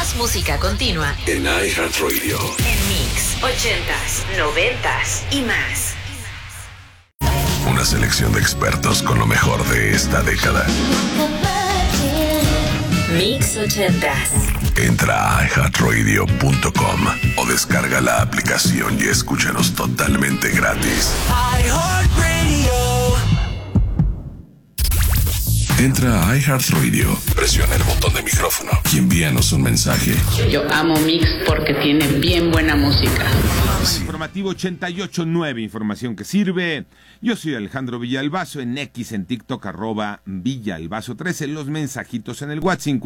Más música continua en iHeartRadio. En Mix 80s, 90s y más. Una selección de expertos con lo mejor de esta década. Mix 80s. Entra a iHeartRadio.com o descarga la aplicación y escúchanos totalmente gratis. Entra a iHeartRadio, presiona el botón de micrófono y envíanos un mensaje. Yo amo Mix porque tiene bien buena música. Informativo 88.9, información que sirve. Yo soy Alejandro Villalbazo, en X, en TikTok, @Villalbazo13, los mensajitos en el WhatsApp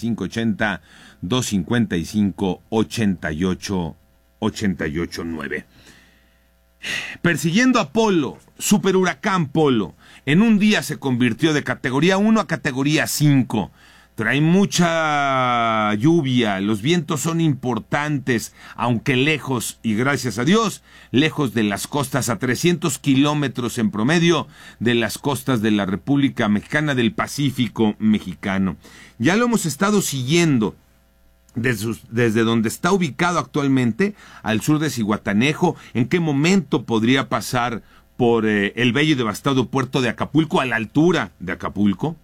5580-255-8889. Persiguiendo a Polo, superhuracán Polo, en un día se convirtió de categoría 1 a categoría 5. Trae mucha lluvia, los vientos son importantes, aunque lejos, y gracias a Dios, lejos de las costas, a 300 kilómetros en promedio de las costas de la República Mexicana, del Pacífico mexicano. Ya lo hemos estado siguiendo desde donde está ubicado actualmente, al sur de Zihuatanejo. ¿En qué momento podría pasar por el bello y devastado puerto de Acapulco, a la altura de Acapulco?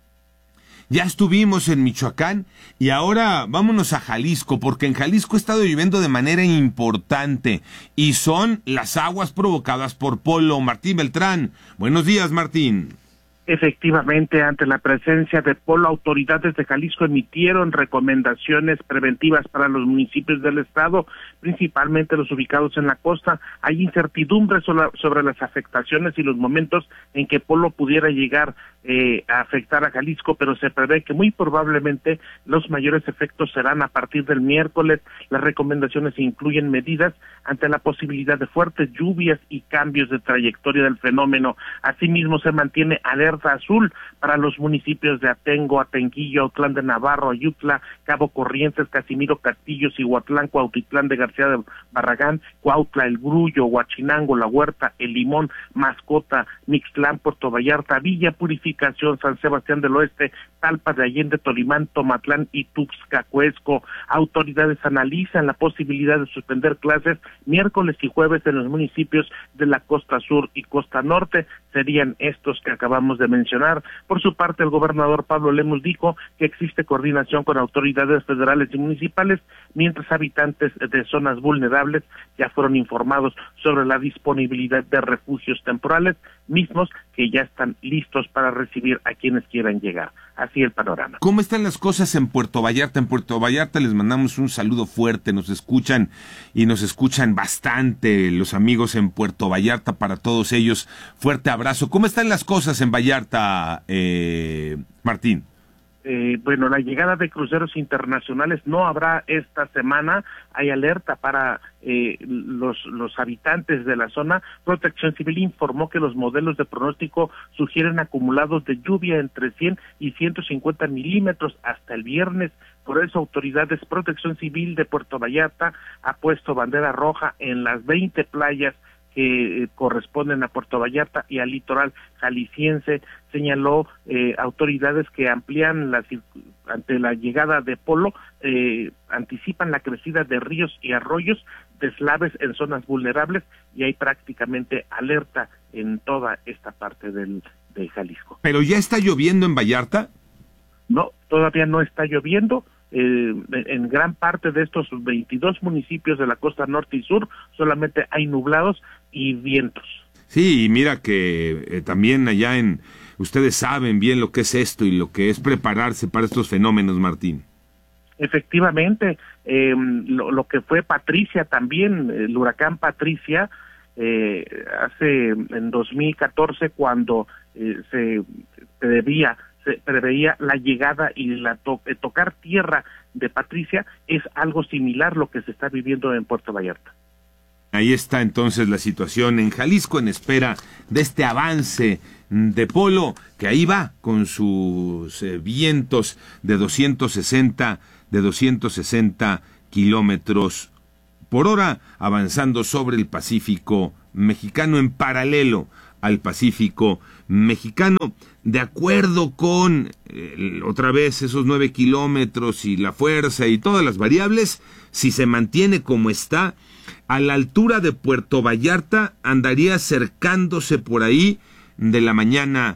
Ya estuvimos en Michoacán y ahora vámonos a Jalisco, porque en Jalisco ha estado lloviendo de manera importante y son las aguas provocadas por Polo. Martín Beltrán, buenos días, Martín. Efectivamente, ante la presencia de Polo, autoridades de Jalisco emitieron recomendaciones preventivas para los municipios del estado, principalmente los ubicados en la costa. Hay incertidumbre sobre las afectaciones y los momentos en que Polo pudiera llegar a afectar a Jalisco, pero se prevé que muy probablemente los mayores efectos serán a partir del miércoles. Las recomendaciones incluyen medidas ante la posibilidad de fuertes lluvias y cambios de trayectoria del fenómeno. Asimismo, se mantiene alerta azul para los municipios de Atengo, Atenquillo, Autlán de Navarro, Ayutla, Cabo Corrientes, Casimiro Castillo, Cihuatlán, Cuautitlán de García de Barragán, Cuautla, El Grullo, Huachinango, La Huerta, El Limón, Mascota, Mixtlán, Puerto Vallarta, Villa Purificación, San Sebastián del Oeste, Talpa de Allende, Tolimán, Tomatlán y Tuxtla Coesco. Autoridades analizan la posibilidad de suspender clases miércoles y jueves en los municipios de la costa sur y costa norte. Serían estos que acabamos de mencionar. Por su parte, el gobernador Pablo Lemus dijo que existe coordinación con autoridades federales y municipales, mientras habitantes de zonas vulnerables ya fueron informados sobre la disponibilidad de refugios temporales, mismos que ya están listos para recibir a quienes quieran llegar. Así el panorama. ¿Cómo están las cosas en Puerto Vallarta? En Puerto Vallarta les mandamos un saludo fuerte, nos escuchan bastante los amigos en Puerto Vallarta, para todos ellos, fuerte abrazo. ¿Cómo están las cosas en Vallarta, Martín? Bueno, la llegada de cruceros internacionales no habrá esta semana. Hay alerta para los habitantes de la zona. Protección Civil informó que los modelos de pronóstico sugieren acumulados de lluvia entre 100 y 150 milímetros hasta el viernes. Por eso, autoridades Protección Civil de Puerto Vallarta ha puesto bandera roja en las 20 playas que corresponden a Puerto Vallarta y al litoral jalisciense. Señaló autoridades que amplían ante la llegada de Polo, anticipan la crecida de ríos y arroyos, deslaves en zonas vulnerables, y hay prácticamente alerta en toda esta parte de Jalisco. ¿Pero ya está lloviendo en Vallarta? No, todavía no está lloviendo. En gran parte de estos 22 municipios de la costa norte y sur solamente hay nublados y vientos. Sí, y mira que también allá ustedes saben bien lo que es esto y lo que es prepararse para estos fenómenos, Martín. Efectivamente, lo que fue Patricia también, el huracán Patricia, en 2014, cuando se preveía la llegada y tocar tierra de Patricia, es algo similar lo que se está viviendo en Puerto Vallarta. Ahí está entonces la situación en Jalisco, en espera de este avance de Polo, que ahí va con sus vientos de 260 kilómetros por hora, avanzando sobre el Pacífico mexicano en paralelo al Pacífico mexicano. De acuerdo con, otra vez, esos 9 kilómetros y la fuerza y todas las variables, si se mantiene como está, a la altura de Puerto Vallarta andaría acercándose por ahí de la mañana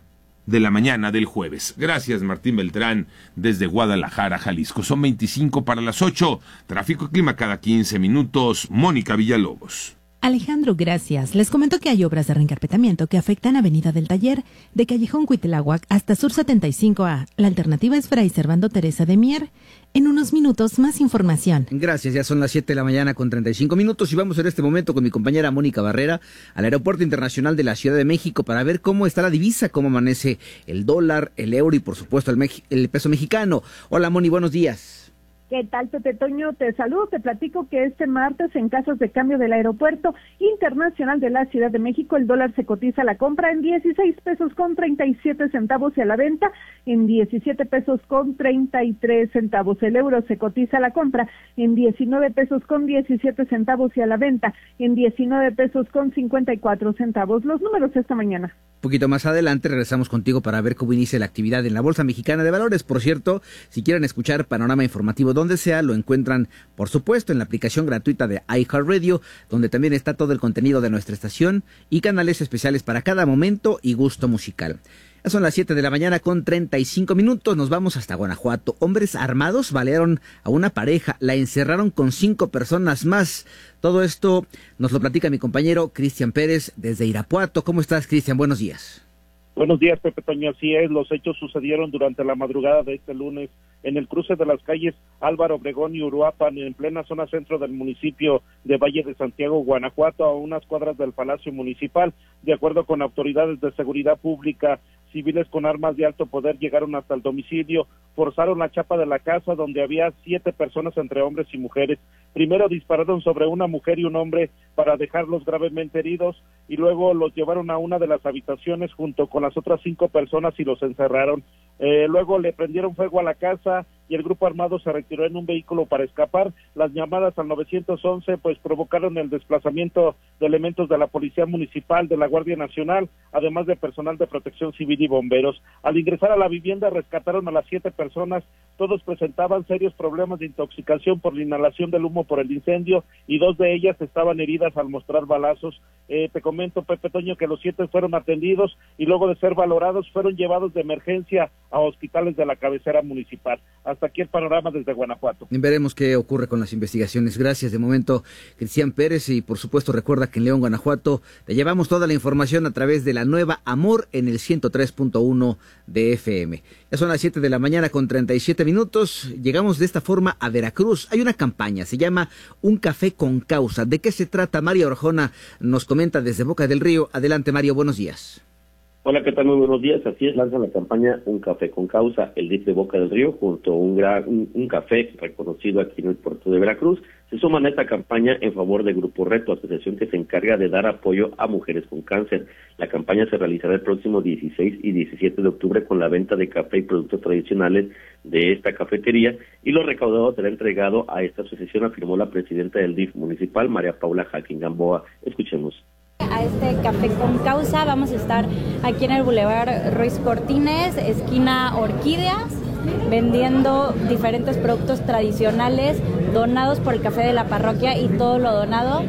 del jueves. Gracias, Martín Beltrán, desde Guadalajara, Jalisco. Son 25 para las 8. Tráfico y clima cada 15 minutos. Mónica Villalobos. Alejandro, gracias. Les comento que hay obras de reencarpetamiento que afectan Avenida del Taller, de Callejón Cuitláhuac hasta Sur 75A. La alternativa es Fray Servando Teresa de Mier. En unos minutos, más información. Gracias, ya son las 7 de la mañana con 35 minutos y vamos en este momento con mi compañera Mónica Barrera al Aeropuerto Internacional de la Ciudad de México para ver cómo está la divisa, cómo amanece el dólar, el euro y por supuesto el peso mexicano. Hola Moni, buenos días. ¿Qué tal, Pepe Toño? Te saludo, te platico que este martes en casos de cambio del Aeropuerto Internacional de la Ciudad de México, el dólar se cotiza a la compra en 16 pesos con 37 centavos y a la venta en 17 pesos con 33 centavos. El euro se cotiza a la compra en 19 pesos con 17 centavos y a la venta en 19 pesos con 54 centavos. Los números esta mañana. Un poquito más adelante regresamos contigo para ver cómo inicia la actividad en la Bolsa Mexicana de Valores. Por cierto, si quieren escuchar panorama informativo donde sea, lo encuentran, por supuesto, en la aplicación gratuita de iHeartRadio, donde también está todo el contenido de nuestra estación y canales especiales para cada momento y gusto musical. Ya son las 7 de la mañana con 35 minutos, nos vamos hasta Guanajuato. Hombres armados balearon a una pareja, la encerraron con 5 personas más. Todo esto nos lo platica mi compañero Cristian Pérez desde Irapuato. ¿Cómo estás, Cristian? Buenos días. Buenos días, Pepe Toño. Así es, los hechos sucedieron durante la madrugada de este lunes en el cruce de las calles Álvaro Obregón y Uruapan, en plena zona centro del municipio de Valle de Santiago, Guanajuato, a unas cuadras del Palacio Municipal. De acuerdo con autoridades de seguridad pública, civiles con armas de alto poder llegaron hasta el domicilio, forzaron la chapa de la casa donde había 7 personas entre hombres y mujeres. Primero dispararon sobre una mujer y un hombre para dejarlos gravemente heridos y luego los llevaron a una de las habitaciones junto con las otras 5 personas y los encerraron. Luego le prendieron fuego a la casa y el grupo armado se retiró en un vehículo para escapar. Las llamadas al 911 pues provocaron el desplazamiento de elementos de la Policía Municipal, de la Guardia Nacional, además de personal de Protección Civil y bomberos. Al ingresar a la vivienda rescataron a las 7 personas, todos presentaban serios problemas de intoxicación por la inhalación del humo por el incendio y 2 de ellas estaban heridas al mostrar balazos. Te comento, Pepe Toño, que los 7 fueron atendidos y luego de ser valorados fueron llevados de emergencia a hospitales de la cabecera municipal. Hasta aquí el panorama desde Guanajuato. Veremos qué ocurre con las investigaciones. Gracias de momento, Cristian Pérez, y por supuesto recuerda que en León, Guanajuato, te llevamos toda la información a través de la nueva Amor en el 103.1 de FM. Ya son las 7 de la mañana con 37 minutos. Llegamos de esta forma a Veracruz. Hay una campaña, se llama Un Café con Causa. ¿De qué se trata? Mario Orjona nos comenta desde Boca del Río. Adelante, Mario, buenos días. Hola, ¿qué tal? Muy buenos días. Así es, lanzan la campaña Un Café con Causa, el DIF de Boca del Río, junto a un café reconocido aquí en el puerto de Veracruz. Se suman a esta campaña en favor de Grupo Reto, asociación que se encarga de dar apoyo a mujeres con cáncer. La campaña se realizará el próximo 16 y 17 de octubre con la venta de café y productos tradicionales de esta cafetería, y lo recaudado será entregado a esta asociación, afirmó la presidenta del DIF municipal, María Paula Jaquín Gamboa. Escuchemos. A este Café con Causa vamos a estar aquí en el Boulevard Ruiz Cortines, esquina Orquídeas, vendiendo diferentes productos tradicionales donados por el café de la parroquia, y todo lo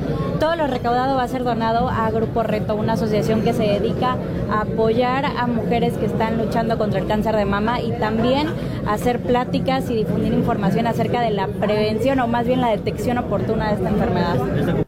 recaudado va a ser donado a Grupo Reto, una asociación que se dedica a apoyar a mujeres que están luchando contra el cáncer de mama y también a hacer pláticas y difundir información acerca de la prevención o más bien la detección oportuna de esta enfermedad.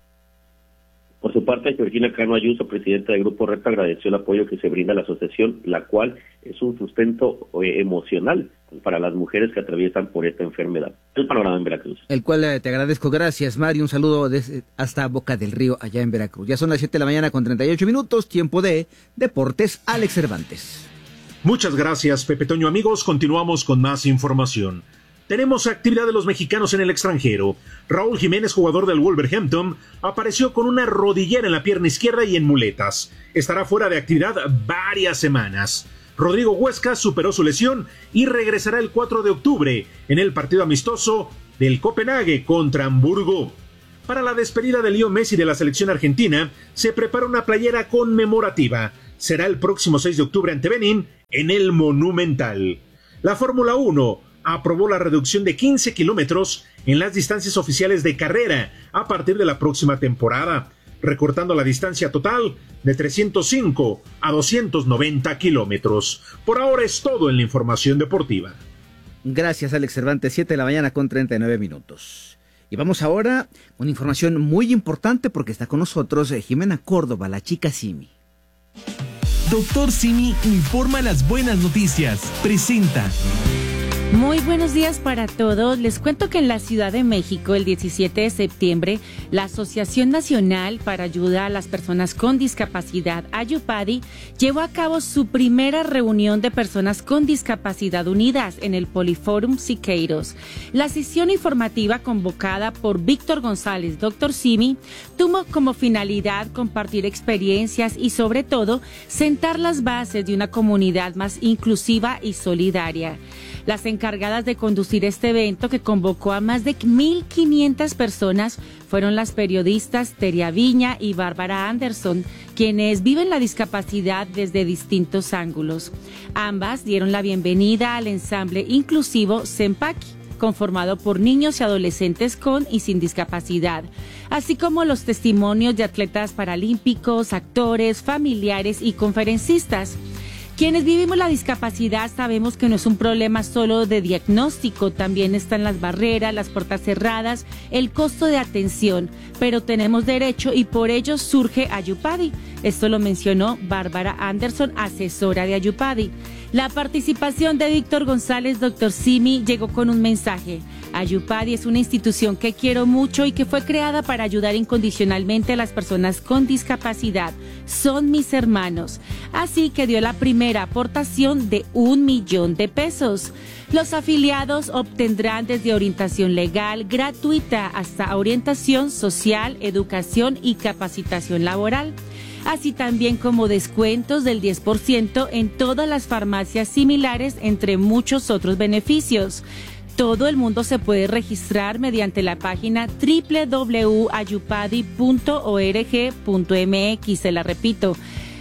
Por su parte, Georgina Cano Ayuso, presidenta del Grupo Reto, agradeció el apoyo que se brinda a la asociación, la cual es un sustento emocional para las mujeres que atraviesan por esta enfermedad. El panorama en Veracruz. El cual te agradezco. Gracias, Mario. Un saludo hasta Boca del Río, allá en Veracruz. Ya son las 7 de la mañana con 38 minutos, tiempo de Deportes. Alex Cervantes. Muchas gracias, Pepe Toño. Amigos, continuamos con más información. Tenemos actividad de los mexicanos en el extranjero. Raúl Jiménez, jugador del Wolverhampton, apareció con una rodillera en la pierna izquierda y en muletas. Estará fuera de actividad varias semanas. Rodrigo Huesca superó su lesión y regresará el 4 de octubre en el partido amistoso del Copenhague contra Hamburgo. Para la despedida de Leo Messi de la selección argentina, se prepara una playera conmemorativa. será el próximo 6 de octubre ante Benín en el Monumental. La Fórmula 1 aprobó la reducción de 15 kilómetros en las distancias oficiales de carrera a partir de la próxima temporada, recortando la distancia total de 305 a 290 kilómetros. Por ahora es todo en la información deportiva. Gracias, Alex Cervantes, 7 de la mañana con 39 minutos. Y vamos ahora con información muy importante porque está con nosotros Jimena Córdoba, la chica Simi. Doctor Simi informa las buenas noticias. Presenta. Muy buenos días para todos. Les cuento que en la Ciudad de México, el 17 de septiembre, la Asociación Nacional para Ayuda a las Personas con Discapacidad, AYUPADI, llevó a cabo su primera reunión de personas con discapacidad unidas en el Poliforum Siqueiros. La sesión informativa convocada por Víctor González, Dr. Simi, tuvo como finalidad compartir experiencias y, sobre todo, sentar las bases de una comunidad más inclusiva y solidaria. Las encargadas de conducir este evento, que convocó a más de 1,500 personas, fueron las periodistas Teria Viña y Bárbara Anderson, quienes viven la discapacidad desde distintos ángulos. Ambas dieron la bienvenida al ensamble inclusivo Sempaki, conformado por niños y adolescentes con y sin discapacidad, así como los testimonios de atletas paralímpicos, actores, familiares y conferencistas. Quienes vivimos la discapacidad sabemos que no es un problema solo de diagnóstico, también están las barreras, las puertas cerradas, el costo de atención, pero tenemos derecho y por ello surge AYUPADI. Esto lo mencionó Bárbara Anderson, asesora de AYUPADI. La participación de Víctor González, Dr. Simi, llegó con un mensaje. AYUPADI es una institución que quiero mucho y que fue creada para ayudar incondicionalmente a las personas con discapacidad. Son mis hermanos. Así que dio la primera aportación de 1 millón de pesos. Los afiliados obtendrán desde orientación legal gratuita hasta orientación social, educación y capacitación laboral, así también como descuentos del 10% en todas las farmacias similares, entre muchos otros beneficios. Todo el mundo se puede registrar mediante la página www.ayupadi.org.mx, se la repito,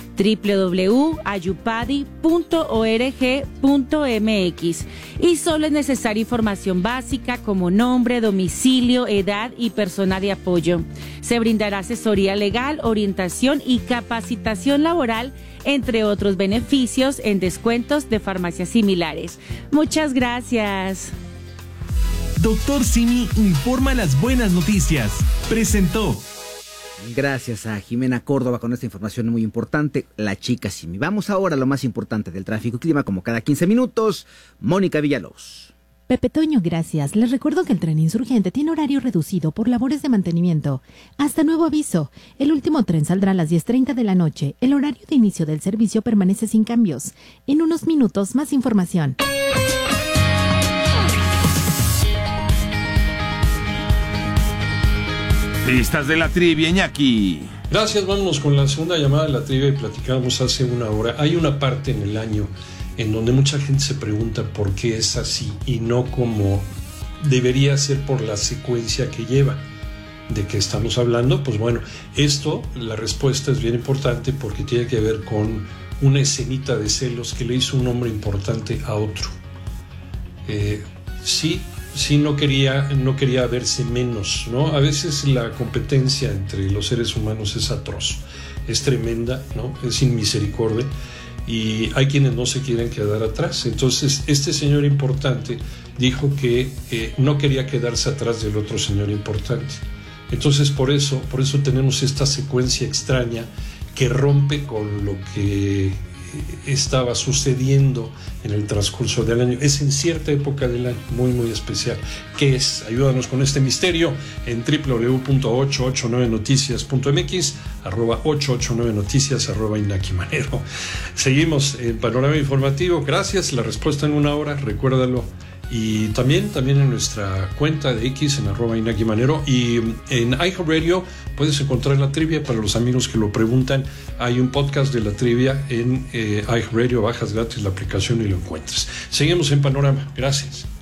www.ayupadi.org.mx, y solo es necesaria información básica como nombre, domicilio, edad y persona de apoyo. Se brindará asesoría legal, orientación y capacitación laboral, entre otros beneficios en descuentos de farmacias similares. Muchas gracias. Doctor Simi informa las buenas noticias. Presentó. Gracias a Jimena Córdoba con esta información muy importante, la chica Simi. Vamos ahora a lo más importante del tráfico y clima, como cada 15 minutos. Mónica Villalobos. Pepe Toño, gracias. Les recuerdo que el tren Insurgente tiene horario reducido por labores de mantenimiento. Hasta nuevo aviso, el último tren saldrá a las 10:30 de la noche. El horario de inicio del servicio permanece sin cambios. En unos minutos, más información. Listas de la trivia, Iñaki. Gracias, vámonos con la segunda llamada de la trivia y platicábamos hace una hora. Hay una parte en el año en donde mucha gente se pregunta por qué es así y no como debería ser por la secuencia que lleva. ¿De qué estamos hablando? Pues bueno, esto, la respuesta es bien importante porque tiene que ver con una escenita de celos que le hizo un hombre importante a otro. Sí, no quería verse menos, ¿no? A veces la competencia entre los seres humanos es atroz, es tremenda, ¿no? Es sin misericordia y hay quienes no se quieren quedar atrás. Entonces, este señor importante dijo que no quería quedarse atrás del otro señor importante. Entonces, por eso tenemos esta secuencia extraña que rompe con lo que estaba sucediendo en el transcurso del año. Es en cierta época del año muy muy especial. ¿Qué es? Ayúdanos con este misterio en www.889noticias.mx, @889noticias, @Iñaki Manero. Seguimos en Panorama Informativo. Gracias, la respuesta en una hora, recuérdalo. Y también en nuestra cuenta de X en @Iñaki Manero, y en iHeartRadio puedes encontrar la trivia para los amigos que lo preguntan. Hay un podcast de la trivia en iHeartRadio, bajas gratis la aplicación y lo encuentras. Seguimos en Panorama. Gracias.